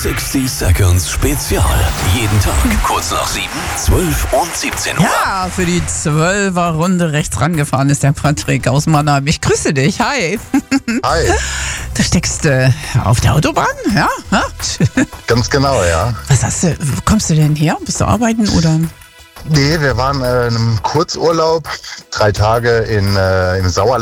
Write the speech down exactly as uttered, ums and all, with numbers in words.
sechzig Seconds Spezial. Jeden Tag kurz nach sieben, zwölf und siebzehn Uhr. Ja, für die zwölfer Runde rechts rangefahren ist der Patrick aus Mannheim. Ich grüße dich, hi. Hi, Du steckst äh, auf der Autobahn, ja? Ha? ganz genau, ja. Was hast du, wo kommst du denn her? Bist du arbeiten oder? Nee, wir waren äh, in einem Kurzurlaub, drei Tage in, äh, im Sauerland.